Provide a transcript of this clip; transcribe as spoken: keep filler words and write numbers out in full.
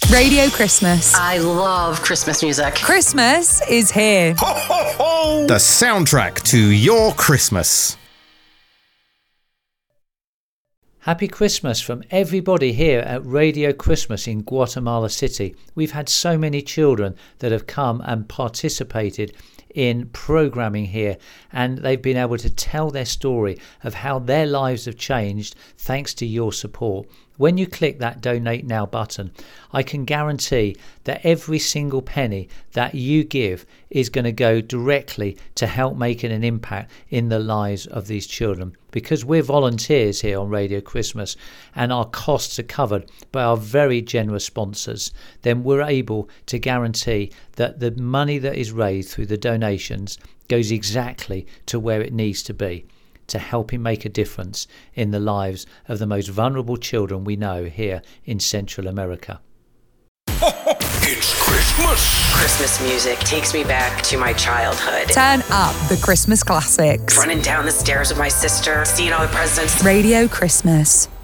Radio Christmas. I love Christmas music. Christmas is here. Ho, ho, ho! The soundtrack to your Christmas. Happy Christmas from everybody here at Radio Christmas in Guatemala City. We've had so many children that have come and participated in programming here, and they've been able to tell their story of how their lives have changed thanks to your support. When you click that Donate Now button, I can guarantee that every single penny that you give is going to go directly to help making an impact in the lives of these children. Because we're volunteers here on Radio Christmas and our costs are covered by our very generous sponsors, then we're able to guarantee that the money that is raised through the donations goes exactly to where it needs to be, to helping make a difference in the lives of the most vulnerable children we know here in Central America. It's Christmas! Christmas music takes me back to my childhood. Turn up the Christmas classics. Running down the stairs with my sister, seeing all the presents. Radio Christmas.